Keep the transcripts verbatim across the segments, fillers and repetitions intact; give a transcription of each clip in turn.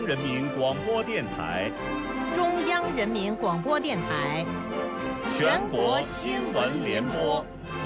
人民广播电台、 中央人民广播电台全国新闻联播。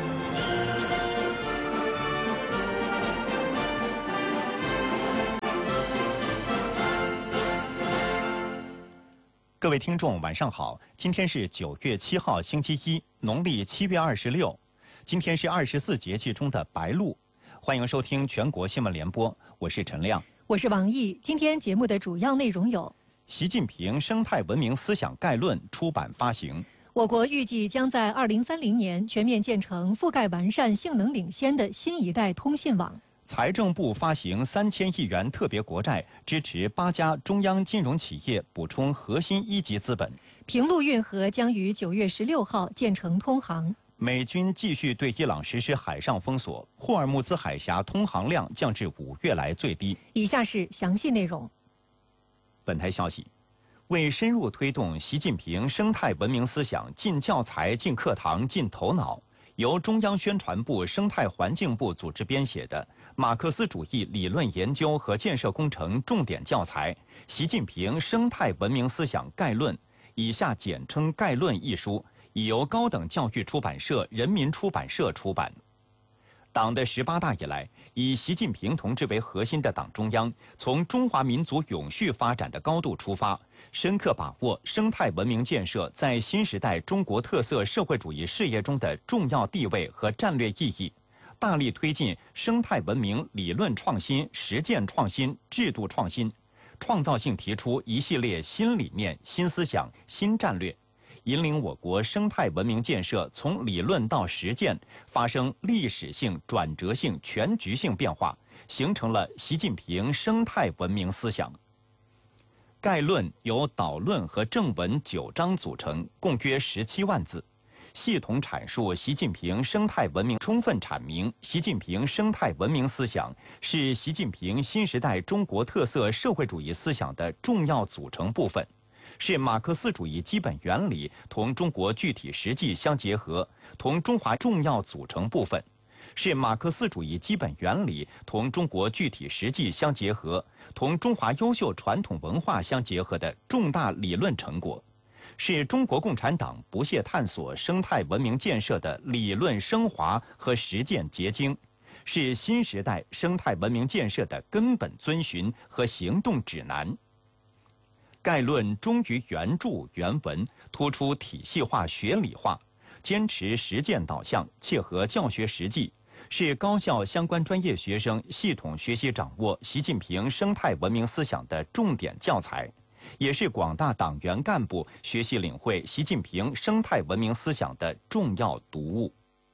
各位听众，晚上好！今天是九月七号，星期一，农历七月二十六。今天是二十四节气中的白露。欢迎收听全国新闻联播，我是陈亮， 我是王毅。今天节目的主要内容有： 习近平生态文明思想概论出版发行； 我国预计将在二零三零年全面建成覆盖完善、性能领先的新一代通信网； 财政部发行三千亿元特别国债，支持八家中央金融企业补充核心一级资本； 平陆运河将于九月十六号建成通航； 美军继续对伊朗实施海上封锁，霍尔木兹海峡通航量降至五月来最低。 以下是详细内容。 本台消息，为深入推动习近平生态文明思想进教材、进课堂、进头脑，由中央宣传部、生态环境部组织编写的《马克思主义理论研究和建设工程重点教材·习近平生态文明思想概论》（以下简称概论）一书，已由高等教育出版社人民出版社出版。党的十八大以来，以习近平同志为核心的党中央，从中华民族永续发展的高度出发，深刻把握生态文明建设在新时代中国特色社会主义事业中的重要地位和战略意义，大力推进生态文明理论创新、实践创新、制度创新，创造性提出一系列新理念、新思想、新战略，引领我国生态文明建设从理论到实践发生历史性、转折性、全局性变化，形成了习近平生态文明思想。概论由导论和正文九章组成，共约十七万字，系统阐述习近平生态文明，充分阐明习近平生态文明思想是习近平新时代中国特色社会主义思想的重要组成部分，是马克思主义基本原理同中国具体实际相结合，同中华重要组成部分，是马克思主义基本原理同中国具体实际相结合，同中华优秀传统文化相结合的重大理论成果，是中国共产党不懈探索生态文明建设的理论升华和实践结晶，是新时代生态文明建设的根本遵循和行动指南。概论忠于原著原文，突出体系化学理化，坚持实践导向，切合教学实际，是高校相关专业学生系统学习掌握习近平生态文明思想的重点教材，也是广大党员干部学习领会习近平生态文明思想的重要读物。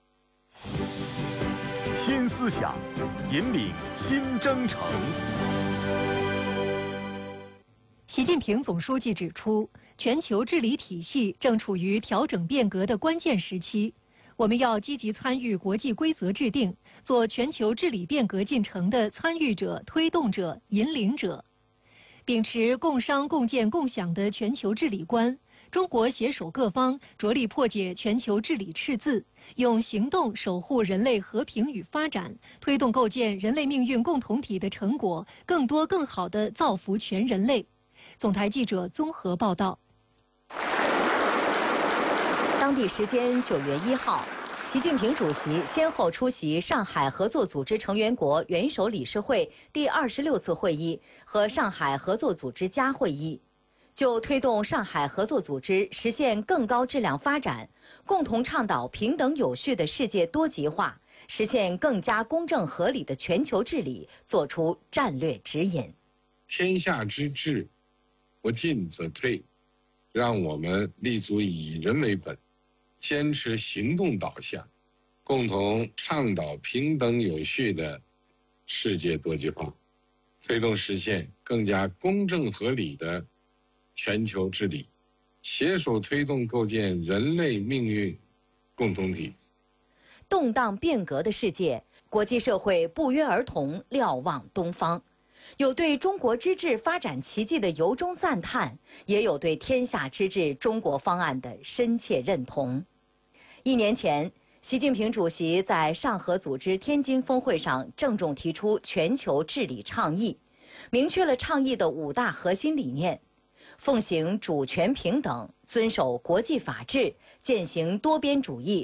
新思想，引领新征程。 习近平总书记指出，全球治理体系正处于调整变革的关键时期，我们要积极参与国际规则制定，做全球治理变革进程的参与者、推动者、引领者。秉持共商共建共享的全球治理观，中国携手各方，着力破解全球治理赤字，用行动守护人类和平与发展，推动构建人类命运共同体的成果，更多更好地造福全人类。总台记者综合报道。 当地时间九月一号，习近平主席先后出席上海合作组织成员国元首理事会第二十六次会议和上海合作组织加会议，就推动上海合作组织实现更高质量发展，共同倡导平等有序的世界多极化，实现更加公正合理的全球治理作出战略指引。 天下之治，不进则退，让我们立足以人为本，坚持行动导向，共同倡导平等有序的世界多极化，推动实现更加公正合理的全球治理，携手推动构建人类命运共同体。 动荡变革的世界，国际社会不约而同瞭望东方，有对中国之治发展奇迹的由衷赞叹，也有对天下之治中国方案的深切认同。一年前，习近平主席在上合组织天津峰会上郑重提出全球治理倡议， 明确了倡议的五大核心理念：奉行主权平等，遵守国际法治，践行多边主义，